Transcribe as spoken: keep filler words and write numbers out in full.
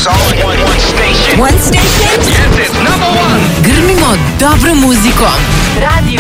only one, one station. One station? Yes, it's number one. Grmimo dobro muzikom. Radio